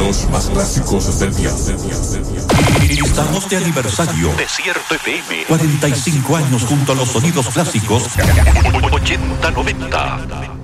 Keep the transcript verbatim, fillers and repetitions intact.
Los más clásicos del día. Estamos de aniversario. Desierto F M. cuarenta y cinco años junto a los sonidos clásicos. ochenta noventa.